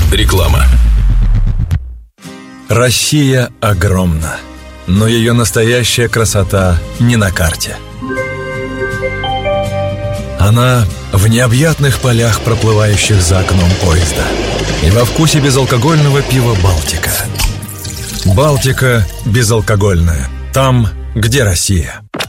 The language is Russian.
Реклама. Россия огромна, но ее настоящая красота не на карте. Она в необъятных полях, проплывающих за окном поезда, и во вкусе безалкогольного пива «Балтика». «Балтика» безалкогольная. Там, где Россия.